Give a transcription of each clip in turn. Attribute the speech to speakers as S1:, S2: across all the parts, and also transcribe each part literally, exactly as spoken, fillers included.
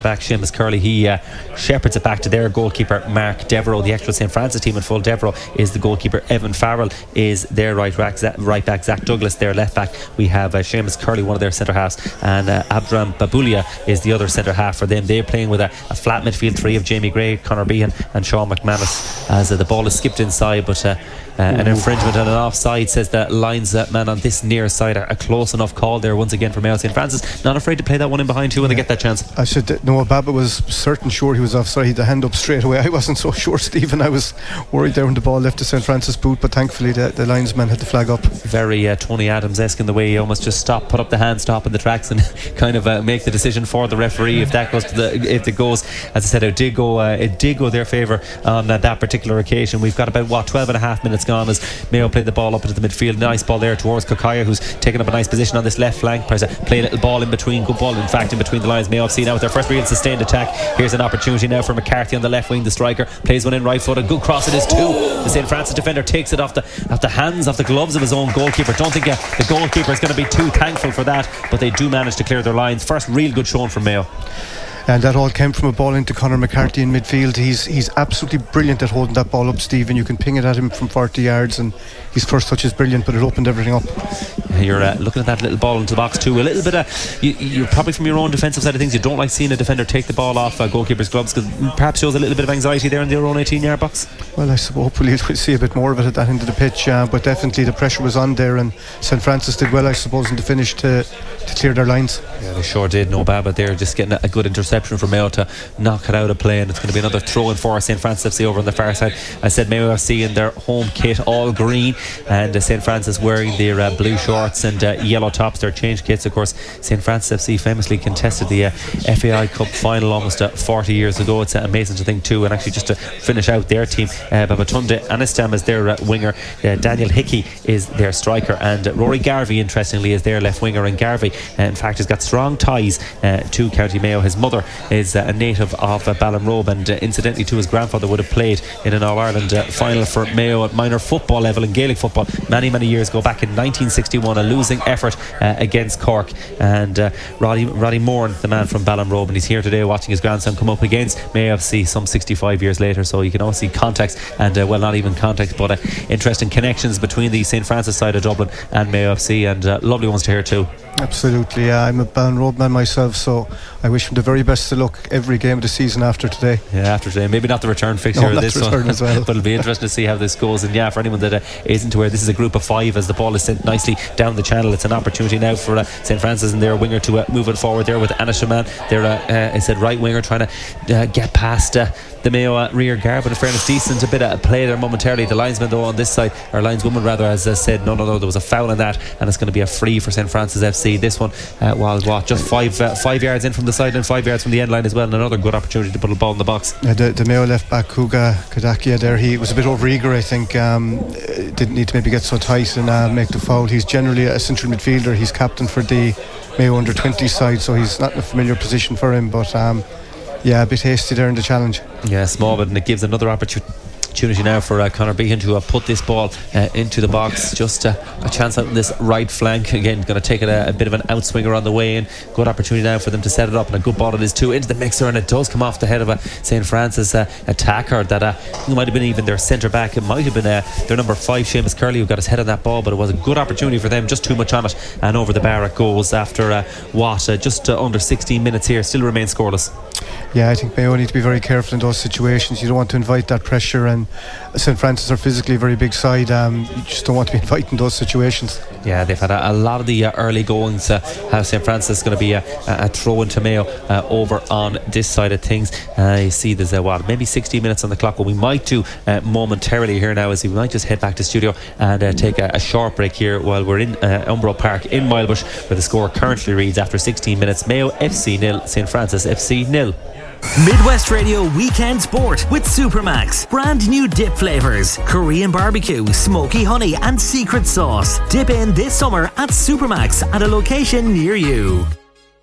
S1: Back Seamus Curley, he uh, shepherds it back to their goalkeeper Mark Devereux. The actual St Francis team in full. Devereux is the goalkeeper, Evan Farrell is their right back, right back Zach Douglas their left back. We have uh, Seamus Curley, one of their centre halves, and uh, Abdram Babulia is the other centre half for them. They're playing with a, a flat midfield three of Jamie Gray, Conor Behan and Sean McManus, as uh, the ball is skipped inside, but uh, Uh, an infringement and an offside, says the lines uh, man on this near side. A, a close enough call there once again from Mayo. St Francis not afraid to play that one in behind too when yeah. they get that chance.
S2: I said that Noah Baba was certain sure he was offside. He had the hand up straight away. I wasn't so sure, Stephen. I was worried there when the ball left the St Francis boot, but thankfully the, the linesman had the flag up.
S1: Very uh, Tony Adams-esque in the way he almost just stopped, put up the hand, stop in the tracks, and kind of uh, make the decision for the referee if that goes to the, if it goes, as I said, it did go uh, it did go their favour on uh, that particular occasion. We've got about what twelve and a half minutes gone as Mayo played the ball up into the midfield. Nice ball there towards Kokaya, who's taking up a nice position on this left flank. Tries to play a little ball in between. Good ball, in fact, in between the lines. Mayo F C now with their first real sustained attack. Here's an opportunity now for McCarthy on the left wing. The striker plays one in right foot. A good cross it is too. The St Francis defender takes it off the off the hands, off the gloves of his own goalkeeper. Don't think uh, the goalkeeper is going to be too thankful for that, but they do manage to clear their lines. First real good showing from Mayo.
S2: And that all came from a ball into Conor McCarthy in midfield. He's he's absolutely brilliant at holding that ball up, Stephen. You can ping it at him from forty yards, and his first touch is brilliant, but it opened everything up.
S1: You're uh, looking at that little ball into the box too. A little bit of, you, you're probably from your own defensive side of things, you don't like seeing a defender take the ball off a goalkeeper's gloves, because perhaps shows a little bit of anxiety there in their own eighteen yard box.
S2: Well, I suppose hopefully we'll see a bit more of it at that end of the pitch, uh, but definitely the pressure was on there, and St Francis did well, I suppose, in the finish to, to clear their lines.
S1: Yeah, they sure did. No bad, but they're just getting a, a good interception from Mayo to knock it out of play, and it's going to be another throw in for St Francis F C over on the far side. I said Mayo F C in their home kit, all green, and uh, St Francis wearing their uh, blue shorts and uh, yellow tops, their change kits. Of course, St Francis F C famously contested the uh, F A I Cup final almost uh, forty years ago. It's uh, amazing to think too. And actually, just to finish out their team, uh, Babatunde Anistam is their uh, winger, uh, Daniel Hickey is their striker, and uh, Rory Garvey, interestingly, is their left winger. And Garvey, uh, in fact, has got strong ties uh, to County Mayo. His mother is uh, a native of uh, Ballinrobe, and uh, incidentally too, his grandfather would have played in an All-Ireland uh, final for Mayo at minor football level in Gaelic football many many years ago, back in nineteen sixty-one, a losing effort uh, against Cork. And uh, Roddy, Roddy Moran, the man from Ballinrobe, and he's here today watching his grandson come up against Mayo F C some sixty-five years later, so you can all see context, and uh, well, not even context, but uh, interesting connections between the St Francis side of Dublin and Mayo F C, and uh, lovely ones to hear too.
S2: Absolutely, yeah. I'm a Ballinrobe man myself, so I wish him the very best of luck every game of the season after today.
S1: Yeah, after today. Maybe not the return fixture
S2: no,
S1: of this
S2: return
S1: one
S2: as well.
S1: But it'll be interesting to see how this goes. And yeah, for anyone that uh, isn't aware, this is a group of five as the ball is sent nicely down the channel. It's an opportunity now for uh, St Francis and their winger to uh, move it forward there with Anishaman, their uh, uh, I said right winger, trying to uh, get past uh, the Mayo uh, rear guard, but in fairness, decent a bit of play there momentarily. The linesman though on this side, or lineswoman rather, has uh, said no no no there was a foul on that, and it's going to be a free for St Francis F C. This one uh, was what, just five uh, five yards in from the sideline, five yards from the end line as well, and another good opportunity to put a ball in the box.
S2: uh, the, the Mayo left back Kuga Kadakia there, he was a bit over eager, I think. Um, didn't need to maybe get so tight and uh, make the foul. He's generally a central midfielder, he's captain for the Mayo under twenty side, so he's not in a familiar position for him, but um, yeah, a bit hasty there in the challenge.
S1: Yeah, small, but and it gives another opportunity opportunity now for uh, Conor Behan to uh, put this ball uh, into the box. Just uh, a chance out in this right flank. Again, going to take it a, a bit of an outswinger on the way in. Good opportunity now for them to set it up, and a good ball it is too into the mixer, and it does come off the head of a St Francis uh, attacker that uh, might have been even their centre back. It might have been uh, their number five, Seamus Curley, who got his head on that ball, but it was a good opportunity for them. Just too much on it, and over the bar it goes after uh, what uh, just uh, under sixteen minutes here. Still remains scoreless.
S2: Yeah, I think Mayo need to be very careful in those situations. You don't want to invite that pressure, and St Francis are physically a very big side. Um, you just don't want to be inviting those situations.
S1: Yeah, they've had a, a lot of the uh, early goings. Uh, how St Francis is going to be a, a throw into Mayo uh, over on this side of things. Uh, you see there's uh, what, maybe sixteen minutes on the clock. What we might do uh, momentarily here now is we might just head back to studio and uh, take a, a short break here while we're in uh, Umbro Park in Milebush, where the score currently reads after sixteen minutes Mayo F C nil, St Francis F C nil.
S3: Midwest Radio Weekend Sport with Supermax. Brand new dip flavours: Korean barbecue, smoky honey and secret sauce. Dip in this summer at Supermax at a location near you.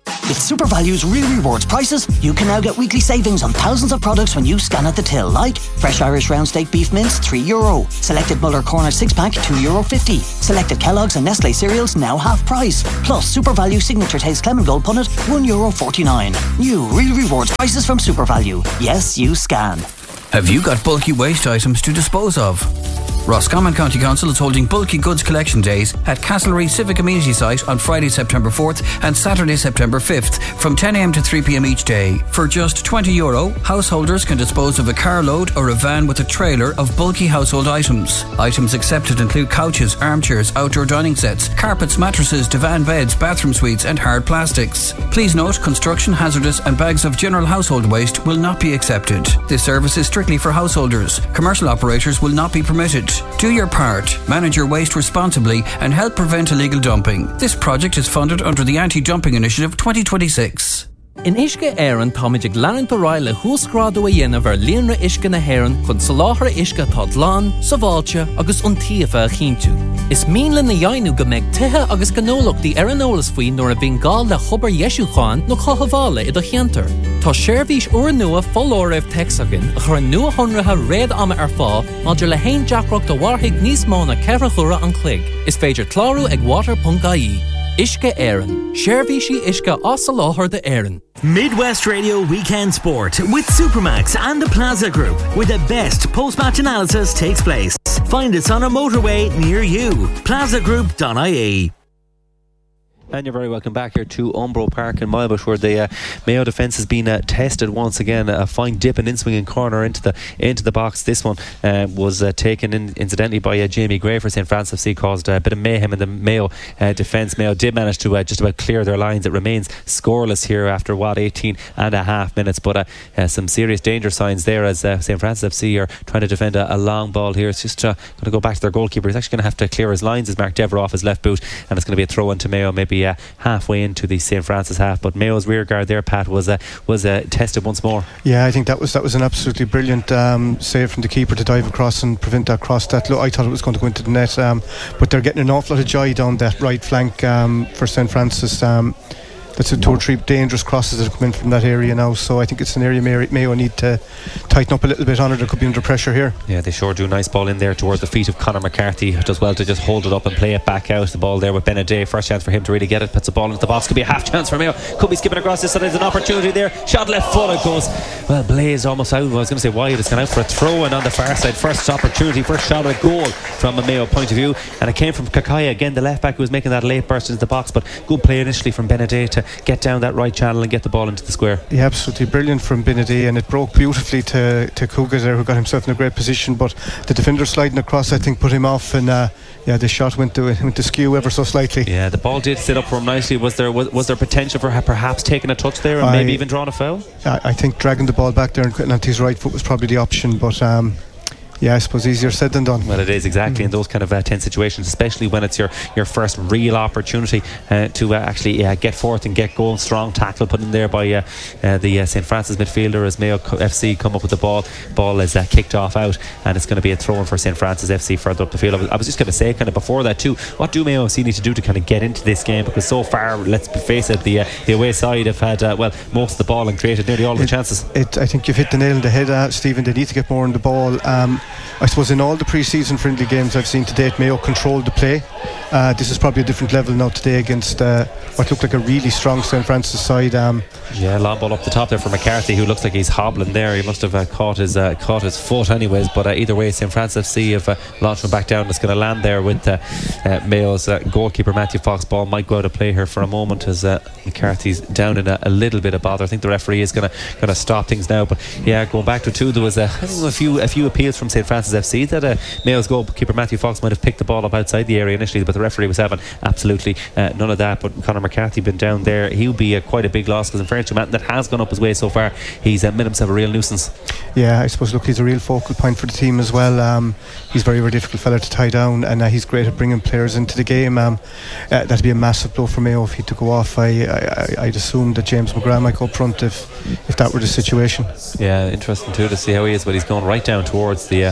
S4: With SuperValue's Real Rewards prices, you can now get weekly savings on thousands of products when you scan at the till, like fresh Irish round steak beef mince, three euro. Selected Muller Corner six pack, two euro fifty. Selected Kellogg's and Nestle cereals, now half price. Plus SuperValue Signature Taste Clement Gold Punnet, one euro forty-nine. New Real Rewards prices from SuperValue. Yes, you scan.
S5: Have you got bulky waste items to dispose of? Roscommon County Council is holding bulky goods collection days at Castlereagh Civic Amenity Site on Friday, September fourth and Saturday, September fifth from ten a m to three p m each day. For just twenty euro, householders can dispose of a carload or a van with a trailer of bulky household items. Items accepted include couches, armchairs, outdoor dining sets, carpets, mattresses, divan beds, bathroom suites and hard plastics. Please note, construction, hazardous and bags of general household waste will not be accepted. This service is strictly for householders. Commercial operators will not be permitted. Do your part, manage your waste responsibly and help prevent illegal dumping. This project is funded under the Anti-Dumping Initiative twenty twenty-six.
S6: In Ishke Éireann táiméid leanúint O'Reilly húsgrádú a dhéanamh ar líonra Ishke na hÉireann chun soláthar Ishke tá dlán, saváilte agus iontaofa a chinntiú. Is míle na dhéanú go mbeidh tithe agus gnólachtaí ar an eolas faoin nuair a bhíonn gá le chobar Yesúcháin nó chothabhála i do cheantar. Tá seirbhís uair nua follóireamh texagan a chur an nua honratha réad ama ar fá maidir le haon deacracht do warthaigh níos mó na ceithre chura an clig. Is féidir clárú ag water dot I E. Ishke Éireann. Seirbhísí Ishke as a láthair de Éireann.
S3: Midwest Radio Weekend Sport with Supermax and the Plaza Group, where the best post-match analysis takes place. Find us on a motorway near you. plaza group dot I E.
S1: And you're very welcome back here to Umbro Park in Milebush, where the uh, Mayo defence has been uh, tested once again. A fine dip and in-swinging corner into the into the box. This one uh, was uh, taken in, incidentally by uh, Jamie Gray for Saint Francis F C, caused a bit of mayhem in the Mayo uh, defence. Mayo did manage to uh, just about clear their lines. It remains scoreless here after what eighteen and a half minutes, but uh, uh, some serious danger signs there as uh, Saint Francis F C are trying to defend a, a long ball here. It's just uh, going to go back to their goalkeeper. He's actually going to have to clear his lines as Mark Dever off his left boot, and it's going to be a throw into Mayo, maybe Uh, halfway into the Saint Francis half. But Mayo's rear guard there, Pat, was uh, was uh, tested once more.
S2: Yeah, I think that was that was an absolutely brilliant um, save from the keeper to dive across and prevent that cross. That look, I thought it was going to go into the net, um, but they're getting an awful lot of joy down that right flank um, for Saint Francis. Um, That's a two or three dangerous crosses that have come in from that area now, so I think it's an area Mayo, Mayo need to tighten up a little bit on it. They could be under pressure here.
S1: Yeah, they sure do. Nice ball in there towards the feet of Conor McCarthy. Does well to just hold it up and play it back out. The ball there with Benaday, first chance for him to really get it, puts the ball into the box. Could be a half chance for Mayo. Could be skipping across this, so there's an opportunity there. Shot left foot, it goes well. Blaze almost out. I was going to say wide. It's gone out for a throw in on the far side. First opportunity, first shot at a goal from a Mayo point of view, and it came from Kakaya again, the left back who was making that late burst into the box. But good play initially from Benaday to get down that right channel and get the ball into the square.
S2: Yeah, absolutely brilliant from Benaday, and it broke beautifully to to Cougar there, who got himself in a great position, but the defender sliding across I think put him off, and uh, yeah, the shot went to went to skew ever so slightly.
S1: Yeah, the ball did sit up for him nicely. Was there was, was there potential for perhaps taking a touch there and
S2: I,
S1: maybe even drawing a foul?
S2: I, I think dragging the ball back there and putting onto his right foot was probably the option, but um yeah, I suppose easier said than done.
S1: Well, it is exactly mm. in those kind of uh, tense situations, especially when it's your, your first real opportunity uh, to uh, actually uh, get forth and get going. Strong tackle put in there by uh, uh, the uh, Saint Francis midfielder as Mayo F C come up with the ball. Ball is uh, kicked off out, and it's going to be a throw-in for Saint Francis F C further up the field. I was, I was just going to say kind of before that too, what do Mayo F C need to do to kind of get into this game? Because so far, let's face it, the uh, the away side have had uh, well most of the ball and created nearly all of
S2: it,
S1: the chances.
S2: It, I think you've hit the nail on the head, uh, Stephen. They need to get more on the ball. Um, I suppose in all the pre-season friendly games I've seen to date, Mayo controlled the play. Uh, this is probably a different level now today against uh, what looked like a really strong Saint Francis side. Um,
S1: yeah, long ball up the top there for McCarthy, who looks like he's hobbling there. He must have uh, caught his uh, caught his foot anyways, but uh, either way Saint Francis F C have uh, launched him back down. It's going to land there with uh, uh, Mayo's uh, goalkeeper Matthew Fox. Ball might go out of play here for a moment as uh, McCarthy's down in a, a little bit of bother. I think the referee is going to going to stop things now, but yeah, going back to two, there was uh, a few a few appeals from Saint Francis F C that uh, Mayo's goalkeeper Matthew Fox might have picked the ball up outside the area initially, but the referee was having absolutely uh, none of that. But Conor McCarthy been down there, he would be uh, quite a big loss, because in fairness to Matt that has gone up his way so far, he's uh, made himself a real nuisance.
S2: Yeah, I suppose look, he's a real focal point for the team as well. Um, he's a very very difficult fella to tie down, and uh, he's great at bringing players into the game. Um, uh, that'd be a massive blow for Mayo if he to go off. I, I, I'd assume that James McGrath might go up front if if that were the situation.
S1: Yeah, interesting too to see how he is, but he's going right down towards the uh,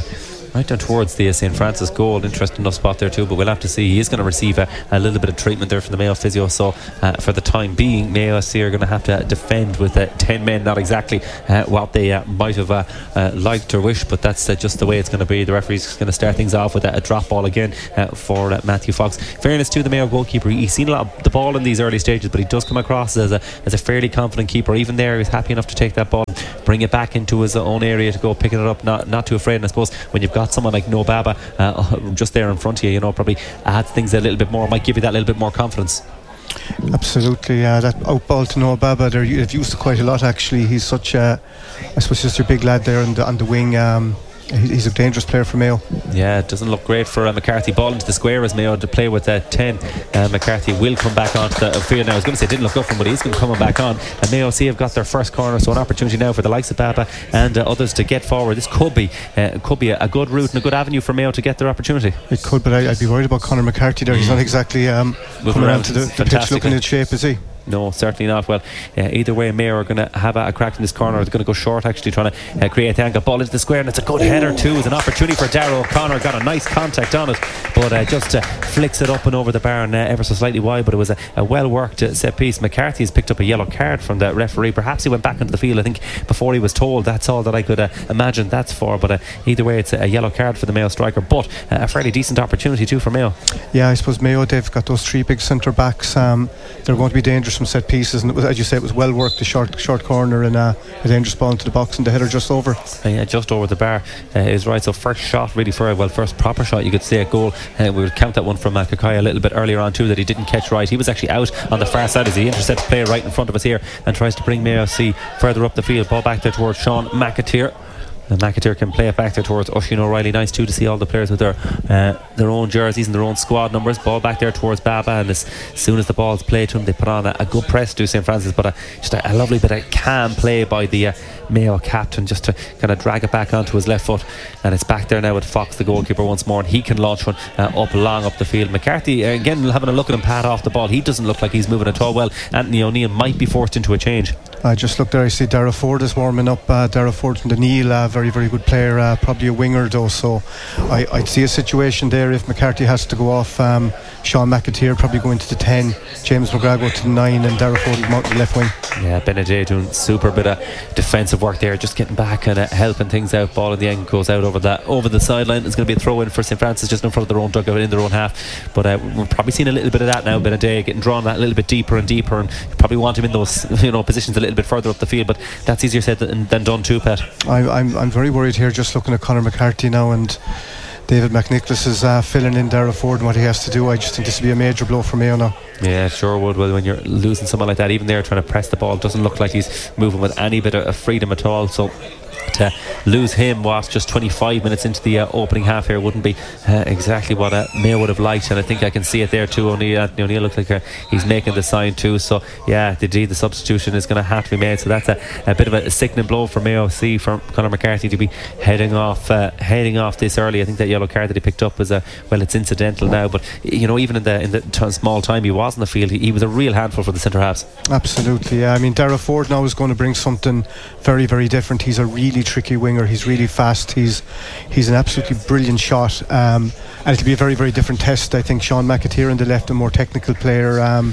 S1: right down towards the uh, Saint Francis goal. Interesting enough spot there too, but we'll have to see. He is going to receive a, a little bit of treatment there from the Mayo physio, so uh, for the time being Mayo S C are going to have to defend with uh, ten men. Not exactly uh, what they uh, might have uh, uh, liked or wished, but that's uh, just the way it's going to be. The referee's going to start things off with a, a drop ball again uh, for uh, Matthew Fox. Fairness to the Mayo goalkeeper, he's seen a lot of the ball in these early stages, but he does come across as a, as a fairly confident keeper. Even there, he's happy enough to take that ball, bring it back into his own area to go picking it up, not not too afraid. And I suppose when you've got someone like No Baba uh, just there in front of you, you know, probably adds things a little bit more, might give you that little bit more confidence.
S2: Absolutely, uh, that outball to Noah Baba, they've used it quite a lot actually. He's such a, I suppose, just your big lad there on the, on the wing. Um, he's a dangerous player for Mayo.
S1: Yeah, it doesn't look great for uh, McCarthy. Ball into the square as Mayo to play with uh, ten. uh, McCarthy will come back onto the field now. I was going to say it didn't look good for him, but he's going to come back on, and Mayo C have got their first corner, so an opportunity now for the likes of Baba and uh, others to get forward. This could be uh, could be a, a good route and a good avenue for Mayo to get their opportunity.
S2: It could, but I, I'd be worried about Conor McCarthy there. He's not exactly um, coming around to the, the pitch looking in shape, is he?
S1: No, certainly not. Well, uh, either way, Mayo are going to have a, a crack in this corner. They're going to go short, actually, trying to uh, create the angle. Ball into the square, and it's a good header too. It's an opportunity for Darragh O'Connor. Got a nice contact on it, but uh, just uh, flicks it up and over the bar and uh, ever so slightly wide. But it was a, a well worked uh, set piece. McCarthy has picked up a yellow card from the referee. Perhaps he went back into the field, I think, before he was told. That's all that I could uh, imagine that's for. But uh, either way, it's a, a yellow card for the Mayo striker, but uh, a fairly decent opportunity too for Mayo.
S2: Yeah, I suppose Mayo, they've got those three big centre backs. Um, they're going to be dangerous from set pieces, and it was, as you say, it was well worked, the short short corner and uh, a dangerous ball into the box and the header just over.
S1: Uh, yeah, just over the bar uh, is right. So first shot really for well, first proper shot you could say at goal. Uh, we would count that one from uh, Kakai a little bit earlier on too, that he didn't catch right. He was actually out on the far side as he intercepts play right in front of us here and tries to bring Mayo C further up the field. Ball back there towards Sean McAteer. And McAteer can play it back there towards Oisin O'Reilly. Nice too to see all the players with their uh, their own jerseys and their own squad numbers. Ball back there towards Baba, and as soon as the ball's played to him, they put on a, a good press to Saint Francis, but a, just a, a lovely bit of calm play by the uh, Mayo captain, just to kind of drag it back onto his left foot. And it's back there now with Fox, the goalkeeper, once more, and he can launch one uh, up long up the field. McCarthy uh, again having a look at him pad off the ball. He doesn't look like he's moving at all. Well, Anthony O'Neill might be forced into a change.
S2: I just looked there, I see Darragh Ford is warming up. uh, Darragh Ford from the Neil, uh, very very good player, uh, probably a winger though, so I, I'd see a situation there if McCarthy has to go off. um, Sean McAteer probably going to the ten, James McGrath go to the nine, and Darragh Ford come out to the left wing.
S1: Yeah, Benedict doing super bit of defensive work there, just getting back and uh, helping things out. Ball in the end goes out over that over the sideline. It's going to be a throw in for Saint Francis just in front of their own dugout in their own half, but uh, we're probably seeing a little bit of that now. Benedict getting drawn that a little bit deeper and deeper, and you probably want him in those, you know, positions a little bit further up the field, but that's easier said than, than done too, Pat.
S2: I, I'm, I'm very worried here just looking at Conor McCarthy now, and David McNicholas is uh, filling in Darragh Ford and what he has to do. I just think this will be a major blow for Mayo now.
S1: Yeah, sure would. Well, when you're losing someone like that, even there trying to press the ball, doesn't look like he's moving with any bit of freedom at all. So to lose him whilst just twenty-five minutes into the uh, opening half here wouldn't be uh, exactly what uh, Mayo would have liked, and I think I can see it there too. O'Neill, Anthony O'Neill looks like uh, he's making the sign too, so yeah, indeed the substitution is going to have to be made. So that's a, a bit of a sickening blow for Mayo C, for Conor McCarthy to be heading off uh, heading off this early. I think that yellow card that he picked up was a, well, it's incidental now, but you know, even in the in the t- small time he was in the field, he, he was a real handful for the centre halves.
S2: Absolutely, yeah. I mean, Darragh Ford now is going to bring something very very different. He's a really tricky winger. He's really fast. He's he's an absolutely brilliant shot, um, and it'll be a very very different test. I think Sean McAteer on the left, a more technical player. Um,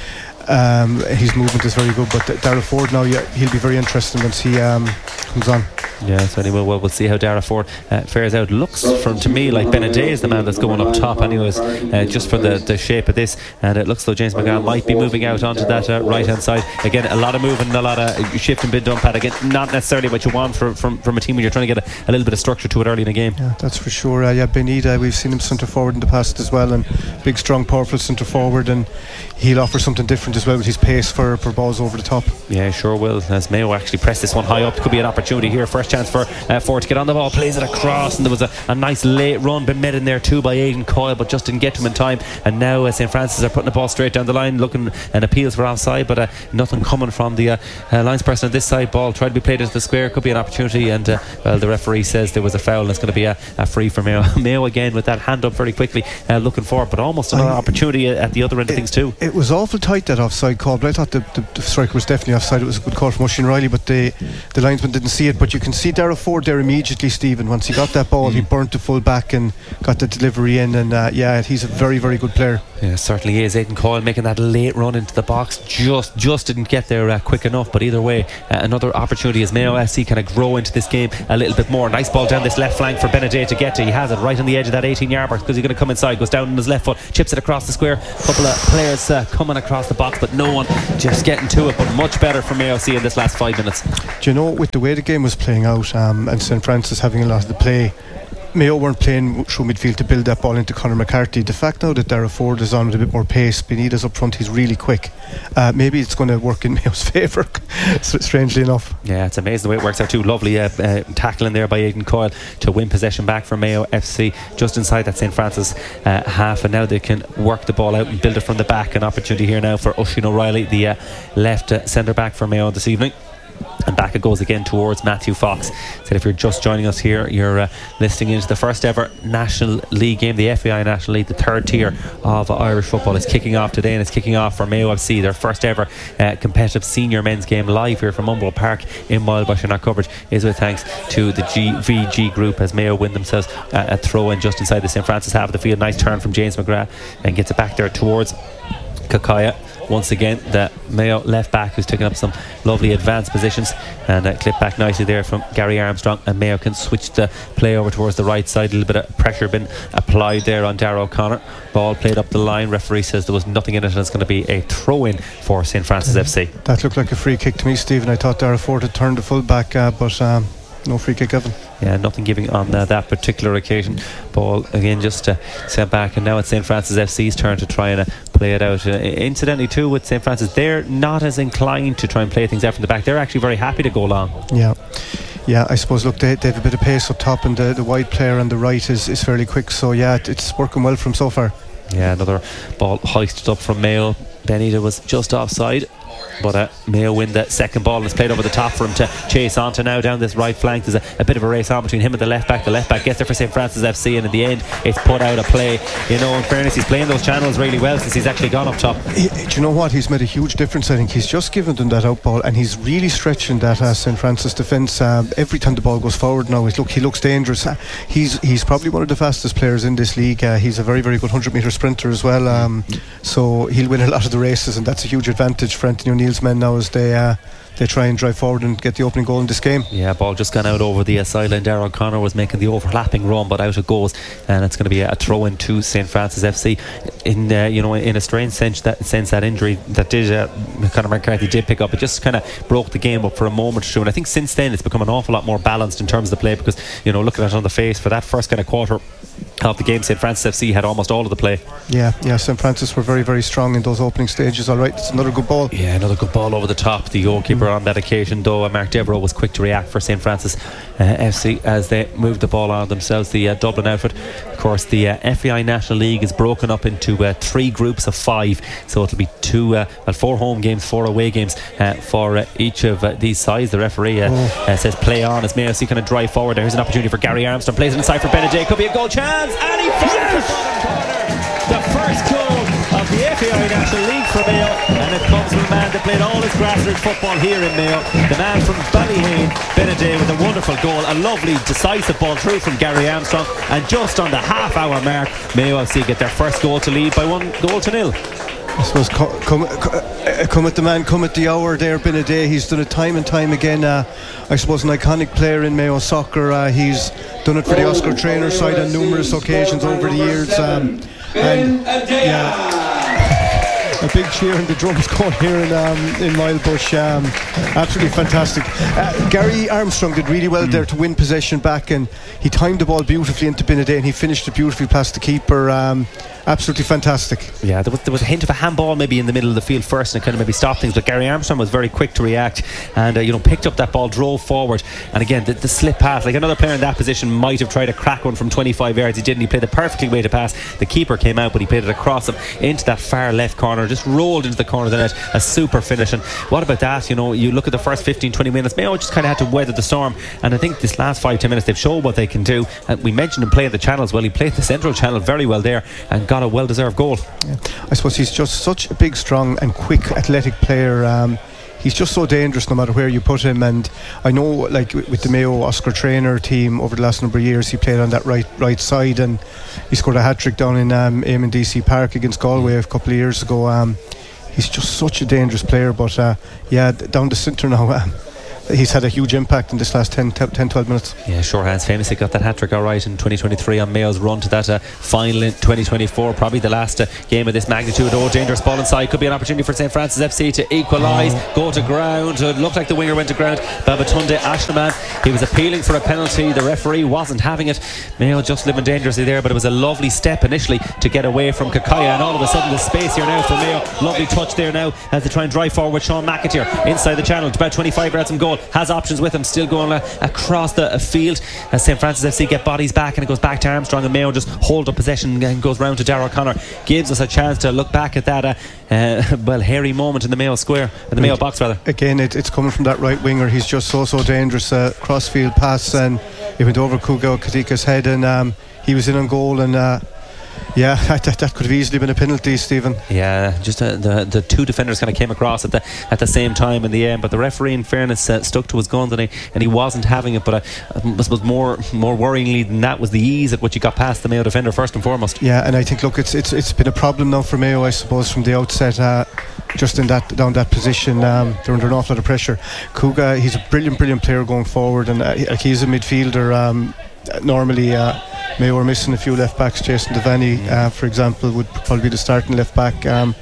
S2: um, his movement is very good, but Darragh Ford now, yeah, he'll be very interesting once he um, comes on.
S1: Yeah, so anyway, well, we'll see how Darragh Ford uh, fares out. Looks from to me like Benedict is the man that's going up top anyways, uh, just for the, the shape of this, and it looks though James McGann might be moving out onto that uh, right hand side. Again, a lot of moving, a lot of shifting, bit done, Pat. Again, not necessarily what you want for, from, from a team when you're trying to get a, a little bit of structure to it early in the game.
S2: Yeah, that's for sure. Uh, yeah, Benida, we've seen him centre forward in the past as well, and big strong powerful centre forward, and he'll offer something different as well with his pace for, for balls over the top.
S1: Yeah, sure will, as Mayo actually press this one high up. Could be an opportunity here. First chance for uh, Ford to get on the ball, plays it across, and there was a, a nice late run been made in there too by Aidan Coyle, but just didn't get to him in time. And now uh, Saint Francis are putting the ball straight down the line, looking and appeals for offside, but uh, nothing coming from the uh, uh, linesperson on this side. Ball tried to be played into the square, could be an opportunity, and uh, well, the referee says there was a foul and it's going to be a, a free for Mayo. Mayo again with that hand up very quickly, uh, looking forward, but almost another I, opportunity at the other end
S2: it,
S1: of things too.
S2: It was awful tight, that offside call, but I thought the, the, the striker was definitely offside. It was a good call from Oisin Riley, but the, the linesman didn't see it. But you can see Darragh Ford there immediately, Stephen. Once he got that ball, mm. he burnt the full back and got the delivery in, and uh, yeah, he's a very, very good player.
S1: Yeah, certainly is. Aidan Coyle making that late run into the box, just just didn't get there uh, quick enough, but either way, uh, another opportunity as Mayo F C kind of grow into this game a little bit more. Nice ball down this left flank for Benedict to get to. He has it right on the edge of that eighteen yard box because he's going to come inside, goes down on his left foot, chips it across the square. A couple of players uh, coming across the box, but no one just getting to it. But much better for Mayo F C in this last five minutes.
S2: Do you know, with the way the game was playing out, um, and Saint Francis having a lot of the play, Mayo weren't playing through midfield to build that ball into Conor McCarthy. The fact now that Darragh Ford is on with a bit more pace, Benitez up front, he's really quick. Uh, maybe it's going to work in Mayo's favour, strangely enough.
S1: Yeah, it's amazing the way it works out too. Lovely uh, uh, tackling there by Aidan Coyle to win possession back for Mayo F C just inside that Saint Francis uh, half, and now they can work the ball out and build it from the back. An opportunity here now for Oisin O'Reilly, the uh, left uh, centre back for Mayo this evening. And back it goes again towards Matthew Fox. So if you're just joining us here, you're uh, listening into the first ever National League game, the F A I National League, the third tier of uh, Irish football is kicking off today, and it's kicking off for Mayo F C, their first ever uh, competitive senior men's game, live here from Umbro Park in Moylebush, and our coverage is with thanks to the G V G group as Mayo win themselves uh, a throw in just inside the Saint Francis half of the field. Nice turn from James McGrath and gets it back there towards Kakaya. Once again, the Mayo left back who's taking up some lovely advanced positions, and uh, clip back nicely there from Gary Armstrong, and Mayo can switch the play over towards the right side. A little bit of pressure been applied there on Darragh O'Connor. Ball played up the line. Referee says there was nothing in it, and it's going to be a throw in for Saint Francis F C.
S2: That looked like a free kick to me, Stephen. I thought Darragh Ford had turned the full back, uh, but um, no free kick given.
S1: Yeah, nothing giving on uh, that particular occasion. Ball again just uh, sent back, and now it's Saint Francis F C's turn to try and uh, play it out. Uh, incidentally too, with Saint Francis, they're not as inclined to try and play things out from the back. They're actually very happy to go long.
S2: Yeah, yeah. I suppose, look, they, they have a bit of pace up top, and the, the wide player on the right is, is fairly quick, so yeah, it, it's working well for him so far.
S1: Yeah, another ball hoisted up from Mayo. Benita was just offside, but uh, Mayo win the second ball, and it's played over the top for him to chase on to now down this right flank. There's a, a bit of a race on between him and the left back. The left back gets there for Saint Francis F C, and in the end it's put out of play. You know, in fairness, he's playing those channels really well since he's actually gone up top.
S2: He, do you know what? He's made a huge difference. I think he's just given them that out ball, and he's really stretching that uh, Saint Francis defence. Um, every time the ball goes forward now, he's, look, he looks dangerous. Uh, he's he's probably one of the fastest players in this league. Uh, he's a very, very good one hundred metre sprinter as well. Um, so he'll win a lot of the races, and that's a huge advantage for Anthony O'Neill's men now as they uh, they try and drive forward and get the opening goal in this game.
S1: Yeah, ball just gone out over the uh, sideline. Darragh O'Connor was making the overlapping run, but out it goes, and it's going to be a, a throw in to Saint Francis F C. In uh, you know, in a strange sense, that sense that injury that did uh, Conor McCarthy did pick up, it just kind of broke the game up for a moment or two. And I think since then it's become an awful lot more balanced in terms of the play, because you know, looking at it on the face for that first kind of quarter of the game, Saint Francis F C had almost all of the play.
S2: Yeah, yeah. Saint Francis were very, very strong in those opening stages. All right, it's another good ball.
S1: Yeah, another good ball over the top. The goalkeeper mm. on that occasion, though, uh, Mark Devereux, was quick to react for Saint Francis uh, F C as they moved the ball on themselves. The uh, Dublin outfit, of course, the uh, F A I National League is broken up into uh, three groups of five, so it'll be two, uh, well, four home games, four away games uh, for uh, each of uh, these sides. The referee uh, oh. uh, says play on as Mayo F C kind of drive forward. There's an opportunity for Gary Armstrong, plays it inside for Benedict. Could be a goal chance, and he finds yes! the bottom corner. The first goal of the F A I National League for Mayo, and it comes from a man that played all his grassroots football here in Mayo, the man from Ballyhane, Benedict, with a wonderful goal, a lovely decisive ball through from Gary Armstrong, and just on the half hour mark, Mayo F C get their first goal to lead by one goal to nil.
S2: I suppose come, come, come at the man, come at the hour there, Benedict. He's done it time and time again. Uh, I suppose an iconic player in Mayo soccer. Uh, he's done it for the Oscar Traynor side on numerous occasions over the years. Um, and yeah, a big cheer and the drums going here in um, in Moylebush. Um, absolutely fantastic. Uh, Gary Armstrong did really well mm. there to win possession back, and he timed the ball beautifully into Benedict, and he finished it beautifully past the keeper. Um, absolutely fantastic.
S1: Yeah, there was, there was a hint of a handball maybe in the middle of the field first, and it kind of maybe stopped things, but Gary Armstrong was very quick to react, and uh, you know, picked up that ball, drove forward, and again the, the slip pass, like another player in that position might have tried to crack one from twenty-five yards. He didn't. He played the perfectly way to pass. The keeper came out, but he played it across him into that far left corner, just rolled into the corner of the net. A super finish. And what about that? You know, you look at the first fifteen twenty minutes, Mayo just kind of had to weather the storm, and I think this last five ten minutes they've shown what they can do. And we mentioned him playing the channels well. He played the central channel very well there and got a well deserved goal.
S2: Yeah. I suppose he's just such a big, strong and quick athletic player. Um, he's just so dangerous no matter where you put him. And I know, like with the Mayo Oscar Traynor team over the last number of years, he played on that right right side, and he scored a hat-trick down in um, Eamon D C Park against Galway a couple of years ago. Um, he's just such a dangerous player, but uh, yeah, down the centre now, um, he's had a huge impact in this last ten, twelve minutes.
S1: Yeah, sure has. Famously got that hat-trick alright in twenty twenty-three on Mayo's run to that uh, final in twenty twenty-four, probably the last uh, game of this magnitude. Oh, dangerous ball inside, could be an opportunity for Saint Francis F C to equalise, oh. go to ground. It looked like the winger went to ground. Babatunde Ashnaman, he was appealing for a penalty, the referee wasn't having it. Mayo just living dangerously there, but it was a lovely step initially to get away from Kakaya, and all of a sudden the space here now for Mayo. Lovely touch there now as they try and drive forward. Sean McAteer inside the channel, about twenty-five yards from goal, has options with him, still going uh, across the uh, field as Saint Francis F C get bodies back, and it goes back to Armstrong, and Mayo just hold up possession and goes round to Darragh O'Connor. Gives us a chance to look back at that uh, uh, well, hairy moment in the Mayo square, in the Mayo box rather.
S2: Again, it, it's coming from that right winger. He's just so so dangerous. Uh, crossfield pass, and it went over Kugo Kadika's head, and um, he was in on goal, and uh, yeah, that, that could have easily been a penalty, Stephen.
S1: Yeah, just uh, the the two defenders kind of came across at the at the same time in the end, but the referee, in fairness, uh, stuck to his guns, and he and he wasn't having it. But uh, I suppose more more worryingly than that was the ease at which he got past the Mayo defender first and foremost.
S2: Yeah, and I think look, it's it's it's been a problem now for Mayo, I suppose, from the outset. Uh, just in that down that position, um, they're under an awful lot of pressure. Kuga, he's a brilliant, brilliant player going forward, and uh, he's a midfielder. Um, normally. Uh, Mayo are missing a few left backs. Jason Devaney, uh, for example, would probably be the starting left back. Um,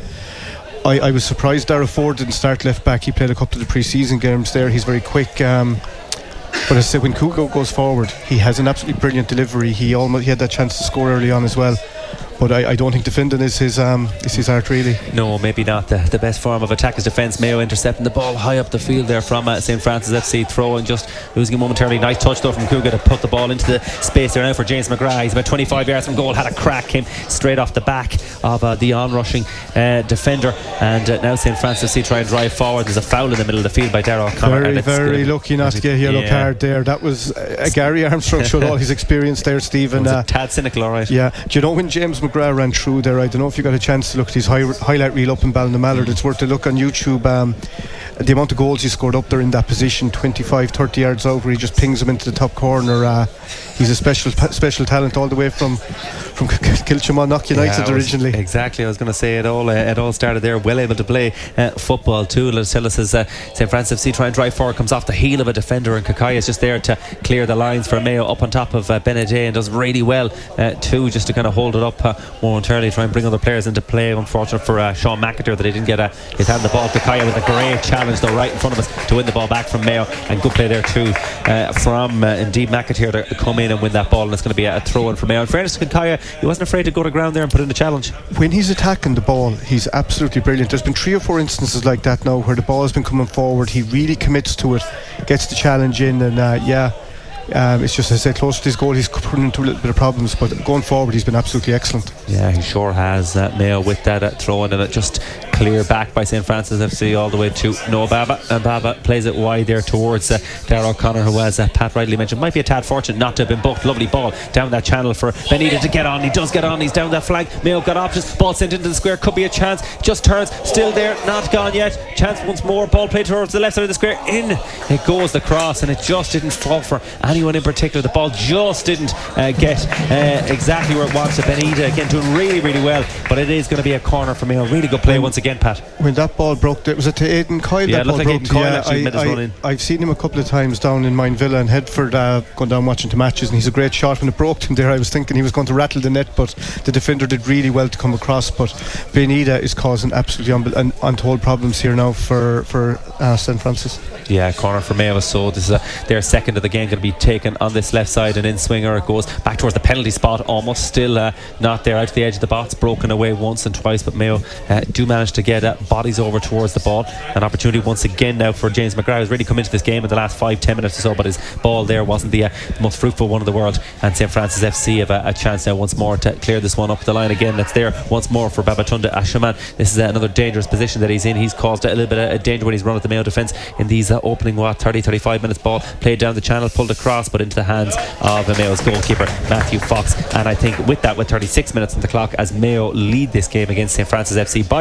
S2: I, I was surprised Dara Ford didn't start left back. He played a couple of the pre-season games there. He's very quick. Um, but as I said, when Kugo goes forward, he has an absolutely brilliant delivery. He almost he had that chance to score early on as well. But I, I don't think defending is his um, is his art really.
S1: No, maybe not. The, the best form of attack is defence. Mayo intercepting the ball high up the field there from uh, Saint Francis F C, throw and just losing it momentarily. Nice touch though from Kuga to put the ball into the space there now for James McGrath. He's about twenty-five yards from goal, had a crack, came straight off the back of uh, the onrushing uh, defender, and uh, now Saint Francis F C try and drive forward. There's a foul in the middle of the field by Darragh O'Connor.
S2: Very, very lucky not to get a yellow yeah. card there. That was uh, Gary Armstrong showed all his experience there, Stephen.
S1: It was
S2: uh,
S1: a tad cynical, alright.
S2: Yeah, do you know when James McGrath ran through there, I don't know if you got a chance to look at his high, highlight reel up in Ballymallard. It's worth a look on YouTube. Um, the amount of goals he scored up there in that position, twenty-five, thirty yards out, where he just pings them into the top corner. Uh, he's a special special talent all the way from from Kilchamon United yeah, originally.
S1: Exactly, I was going to say it all. Uh, it all started there. Well able to play uh, football too. Let's tell us as uh, Saint Francis F C try and drive forward, comes off the heel of a defender, and Kakaya is just there to clear the lines for Mayo up on top of uh, Benedet, and does really well uh, too, just to kind of hold it up uh, momentarily, try and bring other players into play. Unfortunate for uh, Sean McAteer that he didn't get a, his hand on the ball. Kakaya with a great challenge though right in front of us to win the ball back from Mayo, and good play there too uh, from uh, indeed McAteer to come in and win that ball, and it's going to be a throw in for Mayo. In fairness to Kakaya, he wasn't afraid to go to ground there and put in the challenge.
S2: When he's attacking the ball, he's absolutely brilliant. There's been three or four instances like that now where the ball has been coming forward, he really commits to it, gets the challenge in, and uh, yeah Um, it's just, as I say, close to his goal, he's put into a little bit of problems, but going forward he's been absolutely excellent.
S1: Yeah, he sure has. uh, Mayo with that uh, throw in, and it just clear back by Saint Francis F C all the way to Noah Baba, and Baba plays it wide there towards uh, Darragh O'Connor, who, as uh, Pat rightly mentioned, might be a tad fortunate not to have been booked. Lovely ball down that channel for Benita to get on. He does get on, he's down that flank. Mayo got options, ball sent into the square, could be a chance, just turns, still there, not gone yet. Chance once more, ball played towards the left side of the square, in it goes the cross, and it just didn't fall for anyone in particular. The ball just didn't uh, get uh, exactly where it wants to. Benita again doing really really well, but it is going to be a corner for Mayo. Really good play once again, Pat.
S2: When that ball broke, was it to Aidan Coyle?
S1: Yeah,
S2: that
S1: it looked
S2: ball
S1: like
S2: broke
S1: Aidan Coyle
S2: yeah,
S1: actually
S2: I,
S1: made his
S2: I,
S1: run in.
S2: I've seen him a couple of times down in Mine Villa and Headford, uh, going down watching the matches, and he's a great shot. When it broke him there, I was thinking he was going to rattle the net, but the defender did really well to come across. But Benita is causing absolutely un- un- untold problems here now for, for uh, Saint Francis.
S1: Yeah, corner for Mayo. So this is a, their second of the game, going to be taken on this left side, and in swinger it goes back towards the penalty spot, almost still uh, not there, out to the edge of the box, broken away once and twice, but Mayo uh, do manage to get uh, bodies over towards the ball. An opportunity once again now for James McGrath, who's really come into this game in the last five ten minutes or so, but his ball there wasn't the uh, most fruitful one in the world, and Saint Francis F C have a, a chance now once more to clear this one up the line again. That's there once more for Babatunde Ashaman. This is uh, another dangerous position that he's in. He's caused a little bit of danger when he's run at the Mayo defence in these uh, opening what thirty thirty-five minutes. Ball played down the channel, pulled across, but into the hands of uh, Mayo's goalkeeper Matthew Fox. And I think with that, with thirty-six minutes on the clock, as Mayo lead this game against Saint Francis F C by a goal to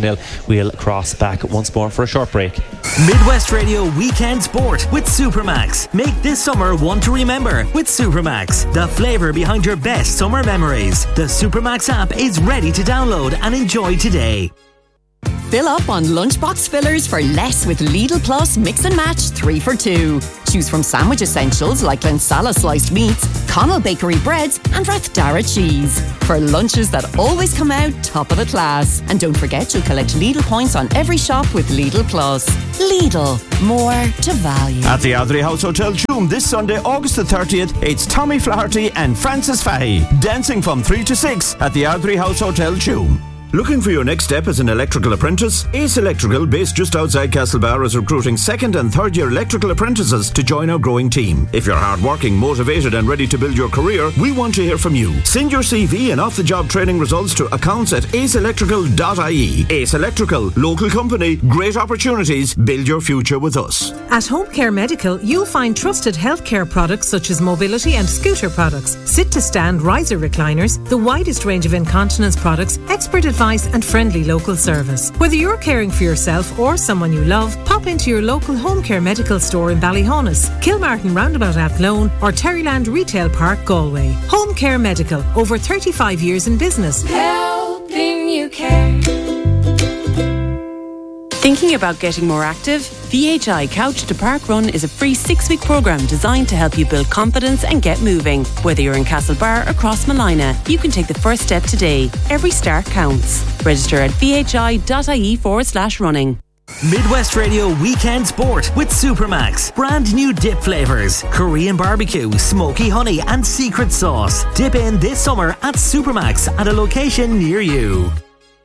S1: nil. We'll cross back once more for a short break.
S3: Midwest Radio Weekend Sport with Supermax. Make this summer one to remember with Supermax. The flavour behind your best summer memories. The Supermax app is ready to download and enjoy today.
S7: Fill up on lunchbox fillers for less with Lidl Plus Mix and Match three for two. Choose from sandwich essentials like Glensala sliced meats, Connell Bakery breads and Rathdara cheese. For lunches that always come out top of the class. And don't forget you'll collect Lidl points on every shop with Lidl Plus. Lidl, more to value.
S8: At the Ardrey House Hotel Tuam this Sunday, August the thirtieth, it's Tommy Flaherty and Francis Fahy dancing from three to six at the Ardrey House Hotel Tuam. Looking for your next step as an electrical apprentice? Ace Electrical, based just outside Castlebar, is recruiting second and third year electrical apprentices to join our growing team. If you're hardworking, motivated and ready to build your career, we want to hear from you. Send your C V and off-the-job training results to accounts at ace electrical dot I E. Ace Electrical, local company, great opportunities, build your future with us.
S9: At Home Care Medical, you'll find trusted healthcare products such as mobility and scooter products, sit-to-stand riser recliners, the widest range of incontinence products, expert advice and friendly local service. Whether you're caring for yourself or someone you love, pop into your local Home Care Medical store in Ballyhonus, Kilmartin Roundabout Athlone or Terryland Retail Park, Galway. Home Care Medical, over thirty-five years in business.
S10: Helping you care. Thinking about getting more active? V H I Couch to Park Run is a free six-week programme designed to help you build confidence and get moving. Whether you're in Castlebar or Crossmalina, you can take the first step today. Every start counts. Register at vhi.ie forward slash running.
S3: Midwest Radio Weekend Sport with Supermax. Brand new dip flavours. Korean barbecue, smoky honey and secret sauce. Dip in this summer at Supermax at a location near you.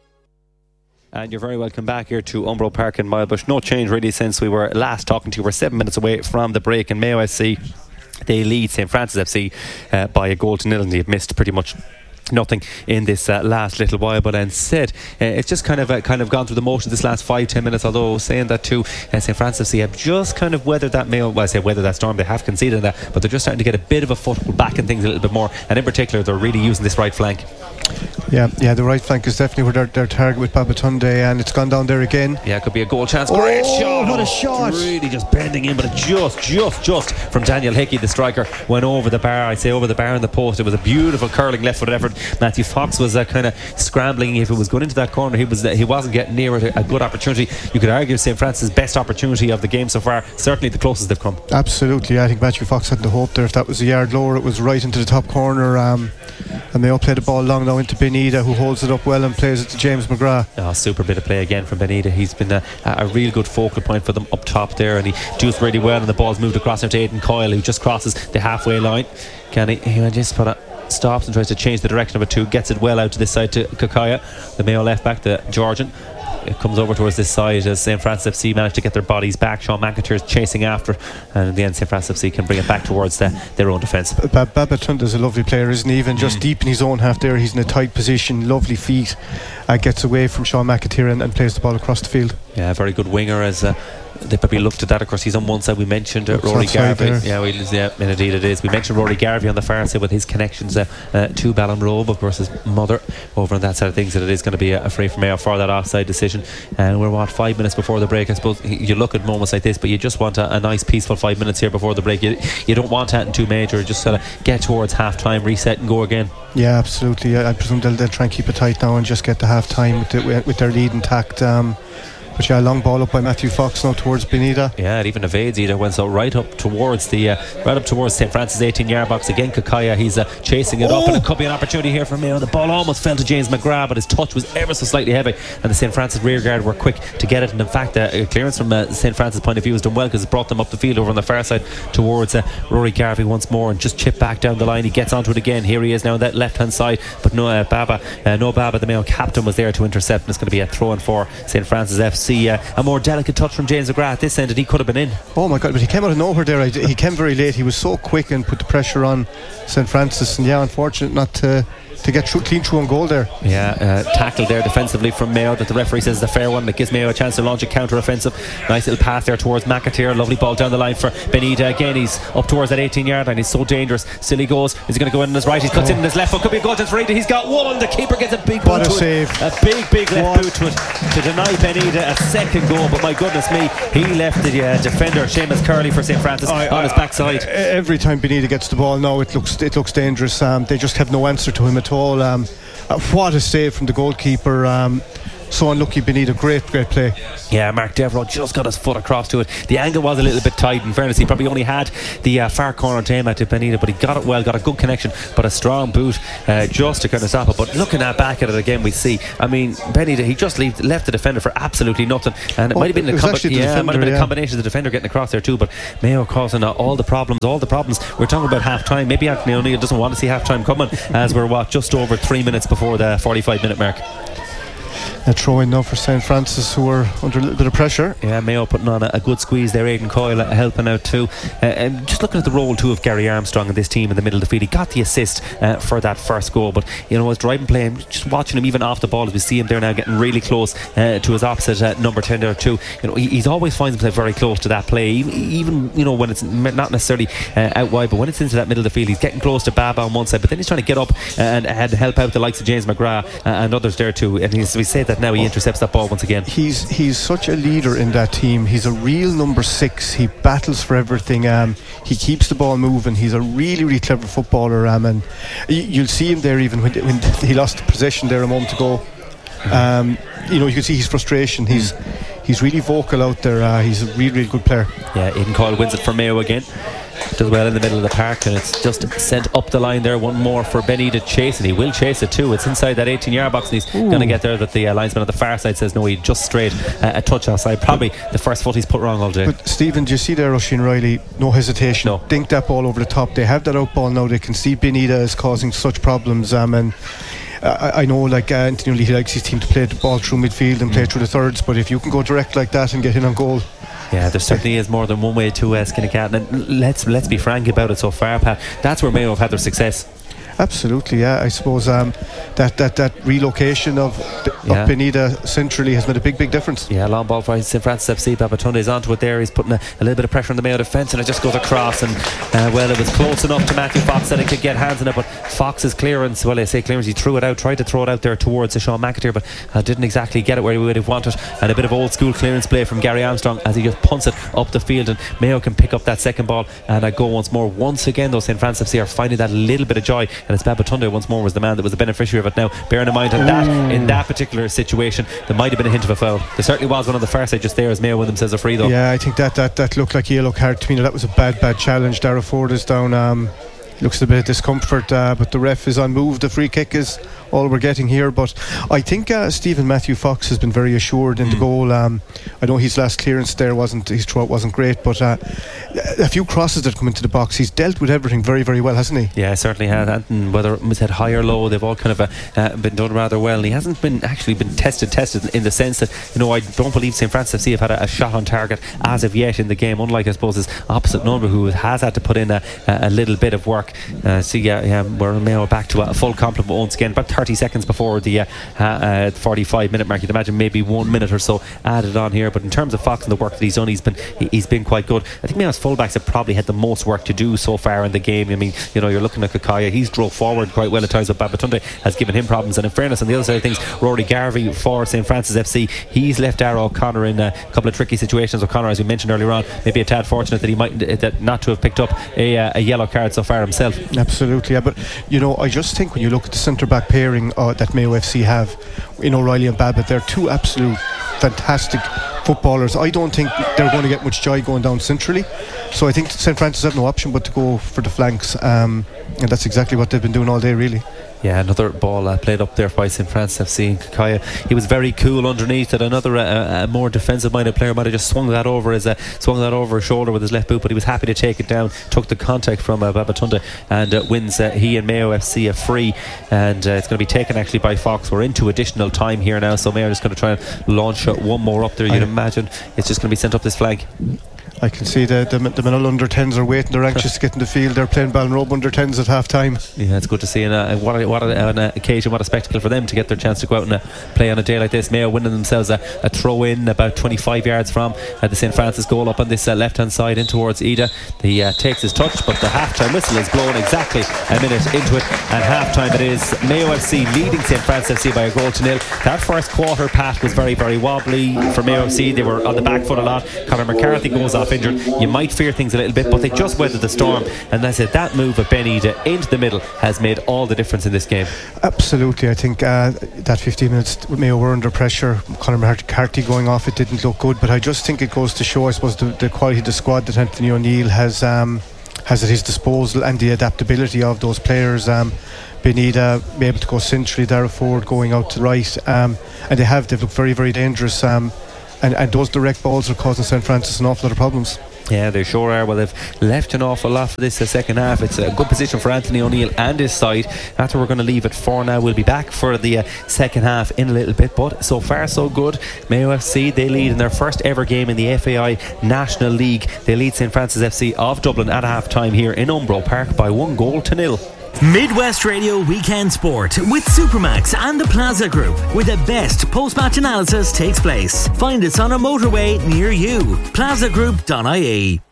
S1: And you're very welcome back here to Umbro Park in Milebush. No change really since we were last talking to you. We're seven minutes away from the break, and Mayo F C, they lead Saint Francis F C uh, by a goal to nil, and they've missed pretty much nothing in this uh, last little while. But instead uh, it's just kind of uh, kind of gone through the motions this last five ten minutes, although saying that too, uh, Saint Francis F C have just kind of weathered that Mayo, well I say weathered that storm, they have conceded that, but they're just starting to get a bit of a foothold back in things a little bit more, and in particular they're really using this right flank.
S2: Yeah, yeah, the right flank is definitely where their, their target with Babatunde, and it's gone down there again.
S1: Yeah, it could be a goal chance. Great
S2: oh,
S1: shot!
S2: What a shot!
S1: Really just bending in, but it just, just, just from Daniel Hickey, the striker, went over the bar. I'd say over the bar and the post. It was a beautiful curling left-footed effort. Matthew Fox was uh, kind of scrambling. If it was going into that corner, he was uh, he wasn't getting near it. A good opportunity. You could argue Saint Francis' best opportunity of the game so far. Certainly the closest they've come.
S2: Absolutely. I think Matthew Fox had the hope there. If that was a yard lower, it was right into the top corner. Um, and Mayo played the ball long now into Benita, who holds it up well and plays it to James McGrath.
S1: Oh, super bit of play again from Benita. He's been a, a real good focal point for them up top there, and he juiced really well, and the ball's moved across into Aidan Coyle, who just crosses the halfway line. Can he, he just put a stops and tries to change the direction of it too, gets it well out to this side to Kakaya, the Mayo left back, the Georgian. It comes over towards this side as Saint Francis F C managed to get their bodies back. Sean McIntyre's chasing after, and in the end Saint Francis F C can bring it back towards the, their own defence.
S2: Babatunde is a lovely player, isn't he? Even just mm. deep in his own half there, he's in a tight position, lovely feet, uh, gets away from Sean McIntyre and, and plays the ball across the field. Yeah,
S1: very good winger, as uh, they probably looked at that. Of course, he's on one side. We mentioned uh, Rory Garvey. Yeah, we, yeah, indeed it is. We mentioned Rory Garvey on the far side with his connections uh, uh, to Ballinrobe, of course, his mother over on that side of things. That it is going to be a, a free for Mayo for that offside decision. And we're what, five minutes before the break. I suppose you look at moments like this, but you just want a, a nice, peaceful five minutes here before the break. You, you don't want anything too major. Just sort of get towards half time, reset, and go again.
S2: Yeah, absolutely. I, I presume they'll, they'll try and keep it tight now and just get to half time with, the, with their lead intact. Um, But yeah, long ball up by Matthew Fox now towards Benita.
S1: Yeah, it even evades either. Went so right up towards the uh, right up towards Saint Francis eighteen yard box again. Kakaya, he's uh, chasing it oh. up, and it could be an opportunity here for Mayo. The ball almost fell to James McGrath, but his touch was ever so slightly heavy, and the Saint Francis rear guard were quick to get it. And in fact, uh, clearance from uh, Saint Francis' point of view was done well, because it brought them up the field over on the far side towards uh, Rory Garvey once more, and just chipped back down the line. He gets onto it again. Here he is now on that left hand side, but no uh, Baba, uh, no Baba, the Mayo captain, was there to intercept, and it's going to be a throw in for Saint Francis F C. Uh, a more delicate touch from James McGrath at this end, and he could have been in.
S2: Oh my god, but he came out of nowhere there. He came very late. He was so quick and put the pressure on Saint Francis, and yeah, unfortunate not to to get through, clean through on goal there.
S1: Yeah, uh, tackled there defensively from Mayo that the referee says is a fair one, that gives Mayo a chance to launch a counter offensive. Nice little pass there towards McAteer. Lovely ball down the line for Benita. Again, he's up towards that eighteen yard line. He's so dangerous. Still he goes. Is he going to go in on his right? He cuts oh. in on his left foot. Could be a goal to Farida. He's got one. The keeper gets a big boot to
S2: save.
S1: it. A big, big left what? boot to it to deny Benita a second goal. But my goodness me, he left the uh, defender Seamus Curley for Saint Francis I, on I, his backside.
S2: Every time Benita gets the ball now, it looks it looks dangerous. Um, they just have no answer to him at all. Um, uh, what a save from the goalkeeper. Um, so unlucky Benita. Great, great play.
S1: Yeah, Mark Devereux just got his foot across to it. The angle was a little bit tight, in fairness. He probably only had the uh, far corner to aim at to Benita, but he got it well, got a good connection, but a strong boot uh, just to kind of stop it. But looking at back at it again, we see, I mean, Benita, he just leave, left the defender for absolutely nothing. And it oh, might have been, a, combi- yeah, defender, might have been yeah. a combination of the defender getting across there too, but Mayo causing uh, all the problems, all the problems. We're talking about half time. Maybe Anthony O'Neill doesn't want to see half time coming, as we're what, just over three minutes before the forty-five minute mark.
S2: A throw in now for Saint Francis, who are under a little bit of pressure.
S1: Yeah, Mayo putting on a, a good squeeze there. Aidan Coyle uh, helping out too. Uh, and just looking at the role too of Gary Armstrong in this team in the middle of the field, he got the assist uh, for that first goal. But you know, as driving play, just watching him even off the ball, as we see him there now getting really close uh, to his opposite uh, number ten there too. You know, he, he's always finds himself very close to that play, even, even you know when it's not necessarily uh, out wide, but when it's into that middle of the field, he's getting close to Baba on one side, but then he's trying to get up and, and help out the likes of James McGrath uh, and others there too. And as we say that now, he intercepts that ball once again.
S2: He's he's such a leader in that team. He's a real number six. He battles for everything. Um, he keeps the ball moving. He's a really, really clever footballer. Um, and you'll see him there even when, when he lost possession there a moment ago. Um, you know, you can see his frustration. He's he's really vocal out there. Uh, he's a really, really good player.
S1: Yeah, Aidan Coyle wins it for Mayo again. Does well in the middle of the park, and it's just sent up the line there. One more for Benny to chase, and he will chase it too. It's inside that eighteen yard box, and he's going to get there, but the uh, linesman on the far side says no, he just straight uh, a touch outside. Probably the first foot he's put wrong all day.
S2: But Stephen, do you see there Oisin Riley? No hesitation.
S1: No.
S2: Dink that ball over the top. They have that out ball now. They can see Benita is causing such problems. Um, and uh, I know, like uh, Anthony O'Leary likes his team to play the ball through midfield and play mm. through the thirds, but if you can go direct like that and get in on goal.
S1: Yeah, there certainly is more than one way to uh, skin a cat, and let's let's be frank about it so far, Pat. That's where Mayo have had their success.
S2: Absolutely, yeah. I suppose um, that, that that relocation of, yeah. of Benita centrally has made a big, big difference.
S1: Yeah, long ball for Saint Francis F C. Babatunde is onto it there. He's putting a, a little bit of pressure on the Mayo defence, and it just goes across. And uh, well, it was close enough to Matthew Fox that he could get hands on it, but Fox's clearance, well, I say clearance, he threw it out, tried to throw it out there towards uh, Sean McAteer, but uh, didn't exactly get it where he would have wanted. And a bit of old school clearance play from Gary Armstrong as he just punts it up the field, and Mayo can pick up that second ball and uh, go once more. Once again, though, Saint Francis F C are finding that little bit of joy, and it's Babatunde once more was the man that was the beneficiary of it. Now, bearing in mind that, that in that particular situation there might have been a hint of a foul. There certainly was one on the far side just there as Mayo with themselves a free though.
S2: Yeah, I think that that, that looked like a yellow card to me. That was a bad bad challenge. Dara Ford is down. Um, looks a bit of discomfort, uh, but the ref is unmoved. The free kick is all we're getting here, but I think uh, Stephen Matthew Fox has been very assured in mm. the goal. um, I know his last clearance there wasn't, his throw wasn't great, but uh, a few crosses that come into the box, he's dealt with everything very very well, hasn't he?
S1: Yeah, certainly has. And whether it's had high or low, they've all kind of uh, uh, been done rather well. And he hasn't been actually been tested tested in the sense that, you know, I don't believe Saint Francis F C have had a, a shot on target as of yet in the game, unlike I suppose his opposite number, who has had to put in a, a little bit of work. uh, so yeah, yeah, we're Mayo back to a full complement once again, about thirty seconds before the uh, uh, forty-five minute mark. You'd imagine maybe one minute or so added on here, but in terms of Fox and the work that he's done, he's been he's been quite good. I think Mayo's fullbacks have probably had the most work to do so far in the game. I mean, you know, you're looking at Kakaya, he's drove forward quite well at times, but Babatunde has given him problems. And in fairness, on the other side of things, Rory Garvey for Saint Francis F C, he's left Dara O'Connor in a couple of tricky situations. O'Connor, as we mentioned earlier on, maybe a tad fortunate that he might that not to have picked up a, uh, a yellow card so far himself.
S2: Absolutely, yeah. But you know, I just think when you look at the centre back pairing uh, that Mayo F C have, you know, Riley and Babbitt, they're two absolute fantastic footballers. I don't think they're going to get much joy going down centrally, so I think Saint Francis have no option but to go for the flanks, um, and that's exactly what they've been doing all day, really.
S1: Yeah, another ball uh, played up there by Saint Francis F C. Kakaya, he was very cool underneath it. Another uh, a more defensive minded player might have just swung that over his uh, swung that over his shoulder with his left boot, but he was happy to take it down, took the contact from uh, Babatunde, and uh, wins uh, he and Mayo F C a free, and uh, it's going to be taken actually by Fox. We're into additional time here now, so Mayo is going to try and launch uh, one more up there. You'd I imagine it's just going to be sent up this flank.
S2: I can see the the, the Manila under tens are waiting. They're anxious to get in the field. They're playing Ballinrobe under tens at half time.
S1: Yeah, it's good to see. And uh, what, a, what a, an occasion, what a spectacle for them to get their chance to go out and uh, play on a day like this. Mayo winning themselves a, a throw in about twenty-five yards from uh, the Saint Francis goal up on this uh, left hand side in towards Ida. He uh, takes his touch, but the half time whistle is blown exactly a minute into it. And half time it is Mayo F C leading Saint Francis F C by a goal to nil. That first quarter, Pat, was very, very wobbly for Mayo F C. They were on the back foot a lot. Conor McCarthy goes off injured. You might fear things a little bit, but they just weathered the storm. And I said that move of Ben Ida into the middle has made all the difference in this game.
S2: Absolutely. I think uh, that fifteen minutes Mayo were under pressure. Conor McCarthy going off, it didn't look good, but I just think it goes to show, I suppose, the, the quality of the squad that Anthony O'Neill has um, has at his disposal, and the adaptability of those players. um, Benida be able to go centrally, Dara Ford going out to the right, um, and they have they've looked very, very dangerous, um, and, and those direct balls are causing Saint Francis an awful lot of problems.
S1: Yeah, they sure are. Well, they've left an awful lot for this uh, second half. It's a good position for Anthony O'Neill and his side. That's where we're going to leave it for now. We'll be back for the uh, second half in a little bit, but so far so good. Mayo F C, they lead in their first ever game in the F A I National League. They lead Saint Francis F C of Dublin at half time here in Umbro Park by one goal to nil.
S3: Midwest Radio Weekend Sport with Supermax and the Plaza Group, where the best post-match analysis takes place. Find us on a motorway near you. plaza group dot I E.